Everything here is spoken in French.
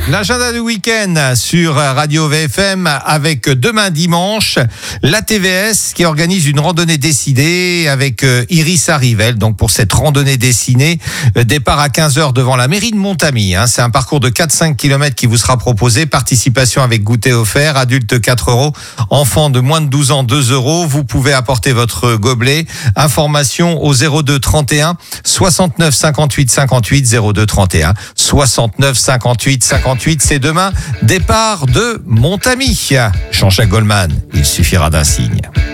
L'agenda du week-end sur Radio VFM avec demain dimanche, la TVS qui organise une randonnée dessinée avec Iris Arrivel. Donc pour cette randonnée dessinée, départ à 15h devant la mairie de Montamy. C'est un parcours de 4-5 km qui vous sera proposé. Participation avec goûter offert, adulte 4 €, enfants de moins de 12 ans 2 €. Vous pouvez apporter votre gobelet. Information au 02 31 69 58 58 02 31 69 58 58. C'est demain, départ de Montamy. Jean-Jacques Goldman, il suffira d'un signe.